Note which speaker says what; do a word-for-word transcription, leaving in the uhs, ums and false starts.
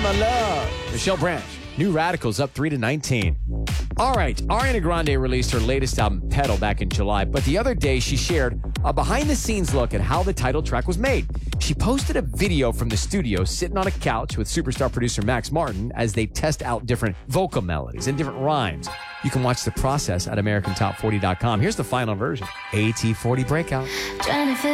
Speaker 1: my love. Michelle Branch, New Radicals up three to nineteen. All right, Ariana Grande released her latest album, Pedal, back in July, but the other day she shared a behind-the-scenes look at how the title track was made. She posted a video from the studio sitting on a couch with superstar producer Max Martin as they test out different vocal melodies and different rhymes. You can watch the process at American Top forty dot com. Here's the final version. A T forty Breakout.